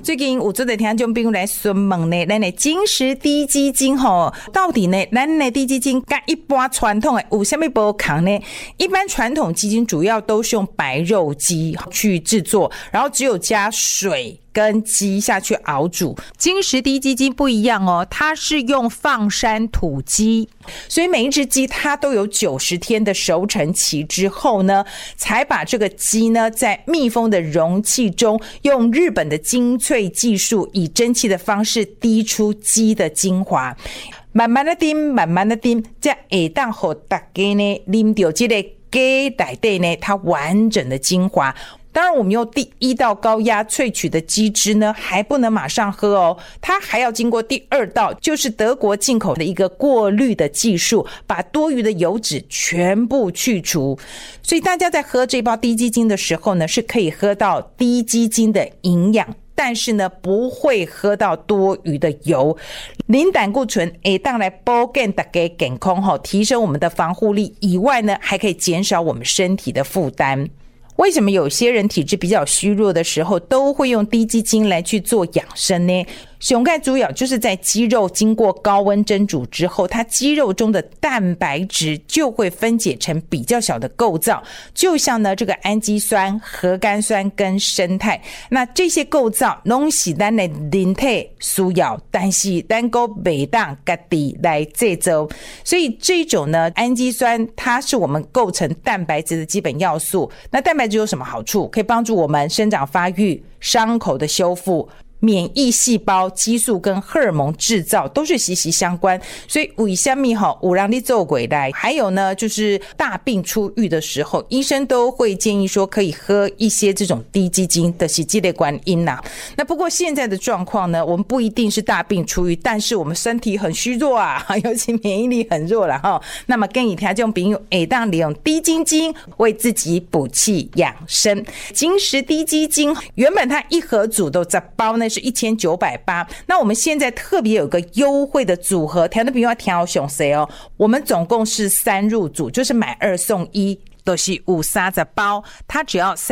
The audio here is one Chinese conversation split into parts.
最近有做的听众朋友来询问呢，咱的金石低基金到底呢，咱的低基金跟一般传统的有什么不同呢？一般传统基金主要都是用白肉鸡去制作，然后只有加水跟鸡下去熬煮。金石低基金不一样哦，它是用放山土鸡，所以每一只鸡它都有90天的熟成期之后呢，才把这个鸡呢在密封的容器中，用日本的精粹技术，以蒸汽的方式滴出鸡的精华，慢慢的滴，慢慢的滴，这样会当给大家呢啉到这个鸡内底呢它完整的精华。当然我们用第1道高压萃取的鸡汁呢还不能马上喝哦，它还要经过第2道，就是德国进口的一个过滤的技术，把多余的油脂全部去除。所以大家在喝这包低基精的时候呢，是可以喝到低基精的营养，但是呢不会喝到多余的油。零胆固醇会当来保健大家健康，提升我们的防护力以外呢，还可以减少我们身体的负担。为什么有些人体质比较虚弱的时候都会用低基精来去做养生呢？熊钙主要就是在鸡肉经过高温蒸煮之后，它鸡肉中的蛋白质就会分解成比较小的构造，就像呢这个氨基酸、核苷酸跟胜肽，那这些构造都是我们的人体需要，但是我们不能自己来制作，所以这种呢氨基酸它是我们构成蛋白质的基本要素。那蛋白质有什么好处？可以帮助我们生长发育、伤口的修复、免疫细胞、激素跟荷尔蒙制造都是息息相关。所以为什么有人在做过来，还有呢就是大病初愈的时候，医生都会建议说可以喝一些这种低基精的这个原因啦。那不过现在的状况呢，我们不一定是大病初愈，但是我们身体很虚弱啊，尤其免疫力很弱啦。那么建议听众朋友可以利用低基精为自己补气养生。金石低基精原本它一盒组都10包呢是1980，那我们现在特别有个优惠的组合，听众朋友要听好详细哦。我们总共是3入组，就是买2送1，都是有30包，它只要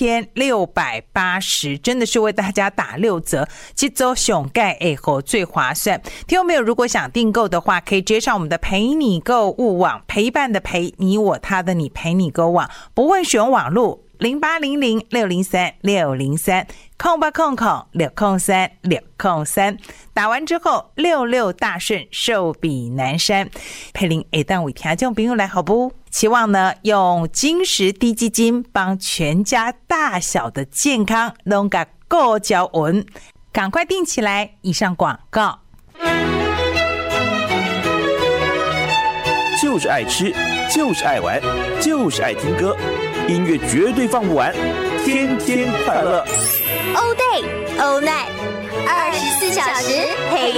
3680，真的是为大家打6折，这周熊钙后最划算。听众朋友如果想订购的话，可以直接上我们的陪你购物网，陪伴的陪，你我他的你，陪你购网，不会使用网络0800603603，0800603603，打完之后66大顺，寿比南山。佩玲会当为听众朋友来好不？期望呢用金石低基精帮全家大小的健康都给顾交稳，赶快订起来。以上广告。 就是爱吃，就是爱玩，就是爱听歌，音乐绝对放不完，天天快乐。 All day, all night, 24小时陪